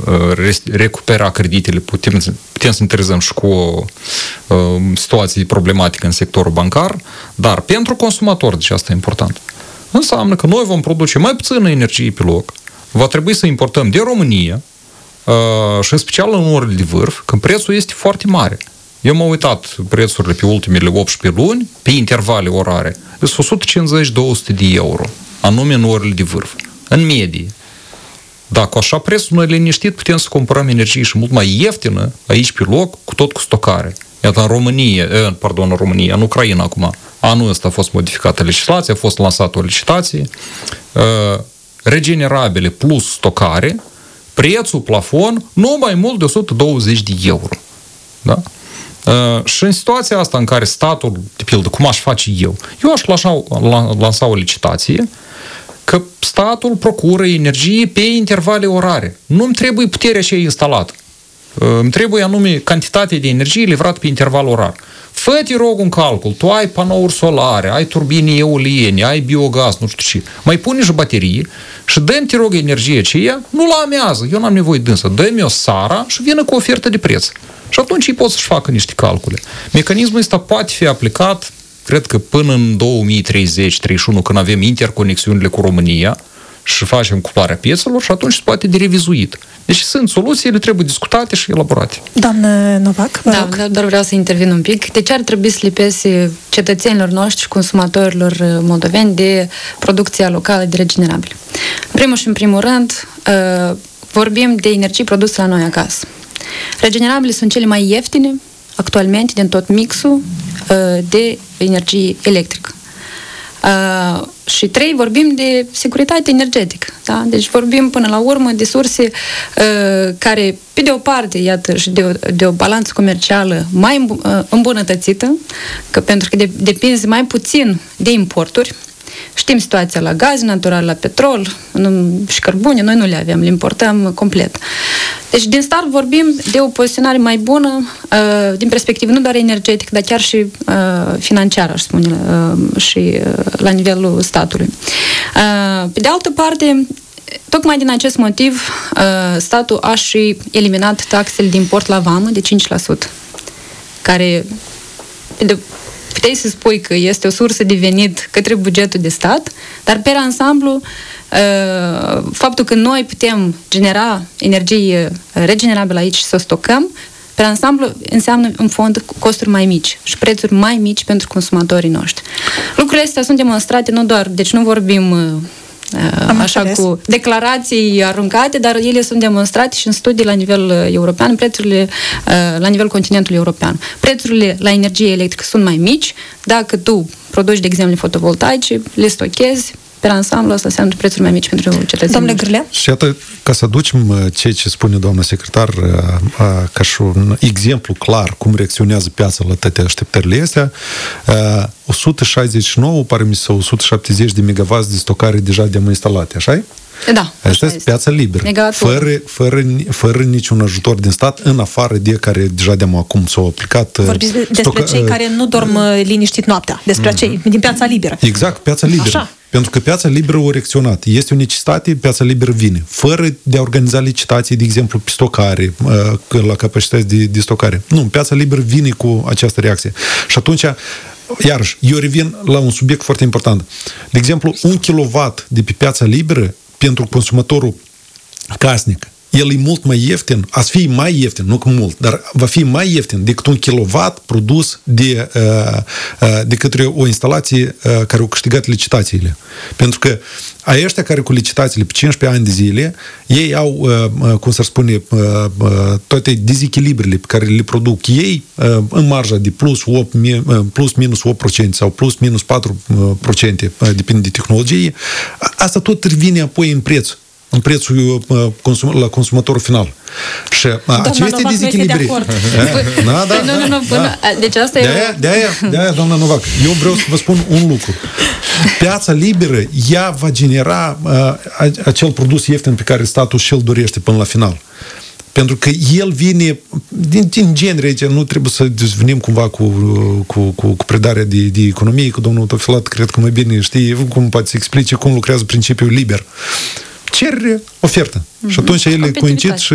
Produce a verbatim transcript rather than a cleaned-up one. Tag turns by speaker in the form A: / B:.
A: recupera creditele, putem, putem să întârzăm și cu o uh, situație problematică în sectorul bancar, dar pentru consumator, deci asta e important, înseamnă că noi vom produce mai puțină energie pe loc, va trebui să importăm de România uh, și în special în orele de vârf, când prețul este foarte mare. Eu m-am uitat prețurile pe ultimele optsprezece luni, pe intervale orare, sunt o sută cincizeci - două sute de euro, anume în orele de vârf, în medie. Dacă așa prețul noi liniștit, putem să cumpărăm energie și mult mai ieftină aici pe loc, cu tot cu stocare. Iată, în România, eh, pardon, în România, în Ucraina acum, anul ăsta a fost modificată legislația, a fost lansată o licitație, uh, regenerabile plus stocare, prețul plafon nu mai mult de o sută douăzeci de euro. Da? Uh, și în situația asta în care statul, de pildă, cum aș face eu, eu aș lansa, lansa o licitație că statul procură energie pe intervale orare. Nu-mi trebuie puterea aceea instalată. Îmi trebuie anume cantitate de energie livrată pe interval orar. Fă-te rog un calcul, tu ai panouri solare, ai turbine eoliene, ai biogaz, nu știu ce. Mai pune și baterie și dă-mi, te rog, energie aceea, nu la amează, eu n-am nevoie de dânsă, dă-mi o sara și vină cu ofertă de preț. Și atunci ei pot să-și facă niște calcule. Mecanismul ăsta poate fi aplicat, cred că până în două mii treizeci - treizeci și unu, când avem interconexiunile cu România și facem cuplarea piețelor, și atunci se poate de revizuit. Deci sunt soluții, ele trebuie discutate și elaborate.
B: Doamnă Novac, vă
C: Da,
B: rog.
C: doar vreau să intervin un pic. De ce ar trebui să lipese cetățenilor noștri și consumatorilor moldoveni de producția locală de regenerabile? În primul și în primul rând, vorbim de energie produsă la noi acasă. Regenerabile sunt cele mai ieftine actualmente din tot mixul de energie electrică. Uh, și trei, vorbim de securitate energetică. Da? Deci vorbim până la urmă de surse uh, care, pe de o parte, iată, și de o, de o balanță comercială mai îmbunătățită, că pentru că de, depinde mai puțin de importuri. Știm situația la gaz natural, la petrol nu, și cărbune, noi nu le avem, le importăm complet. Deci, din start vorbim de o poziționare mai bună, uh, din perspectivă nu doar energetică, dar chiar și uh, financiară, aș spune, uh, și uh, la nivelul statului. Uh, pe de altă parte, tocmai din acest motiv, uh, statul a și eliminat taxele de import la vamă de cinci la sută, care, pe de puteai să spui că este o sursă de venit către bugetul de stat, dar pe ansamblu, faptul că noi putem genera energie regenerabilă aici și să o stocăm, pe ansamblu înseamnă în fond costuri mai mici și prețuri mai mici pentru consumatorii noștri. Lucrurile astea sunt demonstrate nu doar, deci nu vorbim Am așa înțeles. Cu declarații aruncate, dar ele sunt demonstrate și în studii la nivel european, prețurile la nivel continentului european. Prețurile la energie electrică sunt mai mici, dacă tu produci, de exemplu, fotovoltaice, le stochezi, pe ansamblu, asta înseamnă prețuri mai mici pentru cetățenii.
B: Domnule Grlea?
D: Și iată, ca să aducem ceea ce spune doamna secretar ca și un exemplu clar cum reacționează piața la toate așteptările astea, o sută șaizeci și nouă, pare mi sau o sută șaptezeci de megawatts de stocare deja de-am instalate, așa-i?
C: Da.
D: Asta este piața liberă. Fără, fără, fără niciun ajutor din stat, în afară de care deja de acum s-au aplicat.
B: Vorbiți despre stoca... cei care nu dorm liniștit noaptea, despre mm-hmm. cei din piața liberă.
D: Exact, piața liberă. Așa. Pentru că piața liberă o reacționat. Este o necesitate, piața liberă vine. Fără de a organiza licitații, de exemplu, pe stocare, la capacități de, de stocare. Nu, piața liberă vine cu această reacție. Și atunci, iarăși, eu revin la un subiect foarte important. De exemplu, un kilowatt de pe piața liberă pentru consumatorul casnic, el e mult mai ieftin, a să fie mai ieftin, nu că mult, dar va fi mai ieftin decât un kilowatt produs de, de către o instalație care au câștigat licitațiile. Pentru că ăștia care cu licitațiile pe cincisprezece ani de zile, ei au, cum s-ar spune, toate dezechilibrele pe care le produc ei în marja de plus, opt, plus minus opt la sută sau plus minus patru la sută, depinde de tehnologie, asta tot revine apoi în preț. În prețul consum, la consumatorul final. Și aceste dezechilibre. Da, da,
C: nu, nu, nu, până,
D: da.
C: Deci asta
D: de aia,
C: e...
D: De aia, de aia, doamna Novac, eu vreau să vă spun un lucru. Piața liberă, ea va genera uh, acel produs ieftin pe care statul și-l dorește până la final. Pentru că el vine, din, din genere, nu trebuie să venim cumva cu, cu, cu, cu predarea de, de economie, cu domnul Tofilat, cred că mai bine știe cum poate să explice cum lucrează principiul liber. Cerere, ofertă. Mm-hmm. Și atunci ele coincid și